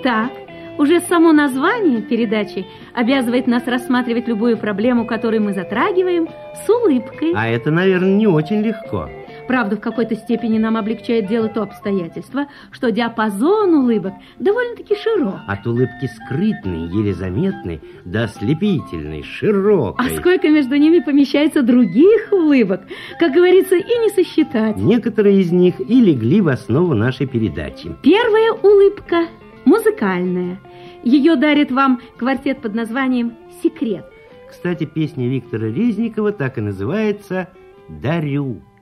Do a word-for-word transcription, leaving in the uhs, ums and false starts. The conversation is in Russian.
Итак, уже само название передачи обязывает нас рассматривать любую проблему, которую мы затрагиваем, с улыбкой. А это, наверное, не очень легко. Правда, в какой-то степени нам облегчает дело то обстоятельство, что диапазон улыбок довольно-таки широк. От улыбки скрытной, еле заметной, до ослепительной, широкой. А сколько между ними помещается других улыбок, как говорится, и не сосчитать. Некоторые из них и легли в основу нашей передачи. Первая улыбка музыкальная. Ее дарит вам квартет под названием «Секрет». Кстати, песня Виктора Резникова так и называется «Дарю».